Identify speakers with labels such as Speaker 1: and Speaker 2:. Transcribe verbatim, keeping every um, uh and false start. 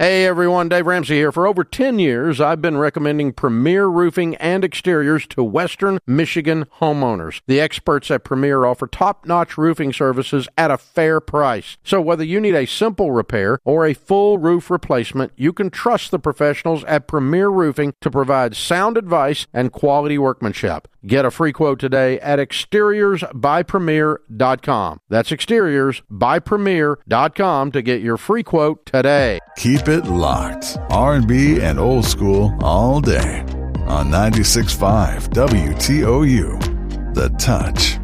Speaker 1: Hey everyone, Dave Ramsey here. For over ten years, I've been recommending Premier Roofing and Exteriors to Western Michigan homeowners. The experts at Premier offer top-notch roofing services at a fair price. So whether you need a simple repair or a full roof replacement, you can trust the professionals at Premier Roofing to provide sound advice and quality workmanship. Get a free quote today at exteriors by premier dot com. That's exteriors by premier dot com to get your free quote today.
Speaker 2: Keep it locked. R and B and old school all day on ninety-six point five W T O U. The Touch.